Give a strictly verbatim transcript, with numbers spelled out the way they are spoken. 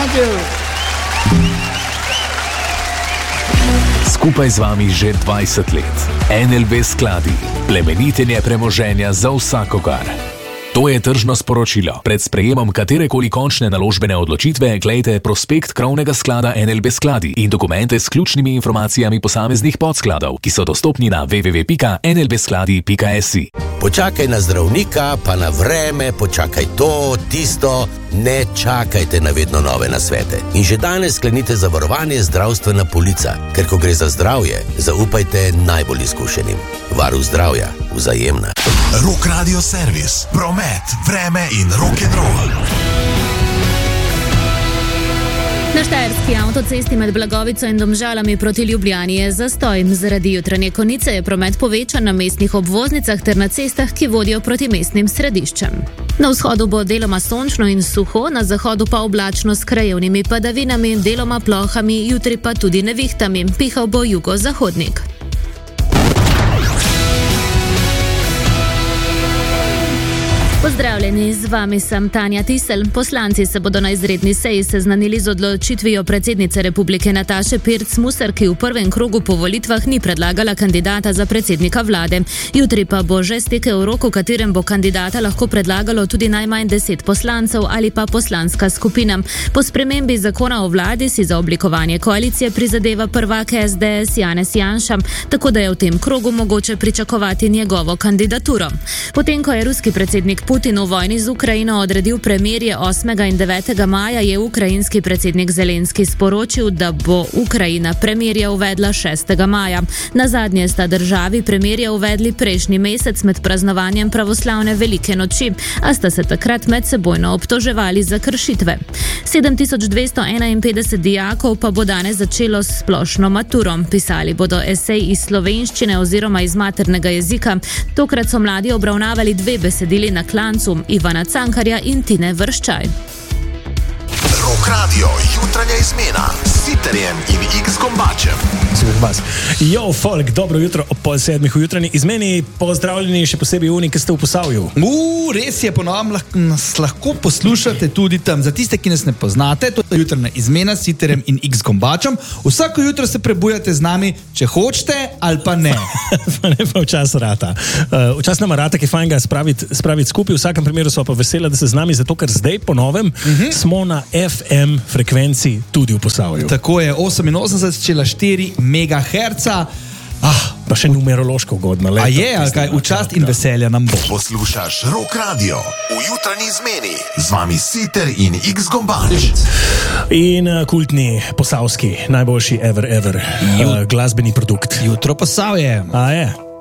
Thank you. Skupaj z vami že dvajset let. N L B Skladi. Plemenitenje premoženja za vsakogar. To je tržno sporočilo. Pred sprejemom katerekoli končne naložbene odločitve glejte prospekt krovnega sklada N L B Skladi in dokumente s ključnimi informacijami posameznih podskladov, ki so dostopni na w w w pika n l b skladi pika s i. Počakaj na zdravnika, pa na vreme, počakaj to, tisto, ne čakajte na vedno nove nasvete. In že danes sklenite zavarovanje zdravstvena polica, ker ko gre za zdravje, zaupajte najbolj izkušenim. Varuh zdravja, Vzajemna. Rock Radio Servis, promet, vreme in rock'n'roll. Na štajerski avtocesti med Blagovico in Domžalami proti Ljubljani je zastoj. Zaradi jutranje konice je promet povečan na mestnih obvoznicah ter na cestah, ki vodijo proti mestnim središčem. Na vzhodu bo deloma sončno in suho, na zahodu pa oblačno s krajevnimi padavinami, deloma plohami, jutri pa tudi nevihtami. Pihal bo jugozahodnik. Pozdravljeni, z vami sem Tanja Tisel. Poslanci se bodo na izredni seji seznanili z odločitvijo predsednice Republike Nataše Pirc Musar, ki v prvem krogu po volitvah ni predlagala kandidata za predsednika vlade. Jutri pa bo že stekel rok, v katerem bo kandidata lahko predlagalo tudi najmanj deset poslancev ali pa poslanska skupina. Po spremembi zakona o vladi si za oblikovanje koalicije prizadeva prvak S D S Janez Janša, tako da je v tem krogu mogoče pričakovati njegovo kandidaturo. Potem, ko je ruski predsednik Putin v vojni z Ukrajino odredil premirje osmega in devetega maja, je ukrajinski predsednik Zelenski sporočil, da bo Ukrajina premirje uvedla šestega maja. Nazadnje sta državi premirje uvedli prejšnji mesec med praznovanjem pravoslavne velike noči, a sta se takrat medsebojno obtoževali za kršitve. sedem tisoč dvesto enainpetdeset dijakov pa bo danes začelo s splošno maturo. Pisali bodo esej iz slovenščine oziroma iz maternega jezika. Tokrat so mladi obravnavali dve besedili na klancu Ivana Cankarja in Tine Vrščaj. Rock Radio, jutranja izmena s Siterjem in X Gombačem. Jo, folk, dobro jutro ob pol sedmih v jutranji izmeni. Pozdravljeni še posebej uni, ki ste v Posavju. Uh, res je, ponovno lah, nas lahko poslušate tudi tam. Za tiste, ki nas ne poznate, to je jutranja izmena s Siterjem in X Gombačem. Vsako jutro se prebujate z nami, če hočete ali pa ne. Pa ne pa včas rata. Uh, včas nama rata, ki je fajn ga spraviti, spraviti skupaj. V vsakem primeru smo pa vesela, da se z nami, zato ker zdaj po novem uh-huh. smo na F M frekvenci tudi v Posavju. Tako je, oseminosemdeset celih štiri megaherca. Ah, pa še numerološko ugodno. A je, ali kaj, v čast in veselja nam bo. Poslušaš Rock Radio v jutranji izmeni. Z vami Siter in X Gombač. In uh, kultni posavski, najboljši ever, ever uh, glasbeni produkt. Jutro Posavje. A je.